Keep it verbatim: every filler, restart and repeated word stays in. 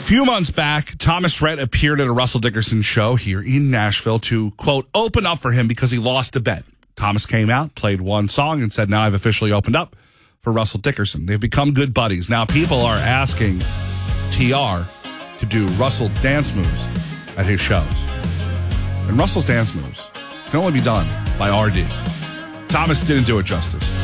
few months back, Thomas Rhett appeared at a Russell Dickerson show here in Nashville to, quote, open up for him because he lost a bet. Thomas came out, played one song, and said, now I've officially opened up for Russell Dickerson. They've become good buddies. Now people are asking T R to do Russell dance moves at his shows. And Russell's dance moves can only be done by R D. Thomas didn't do it justice.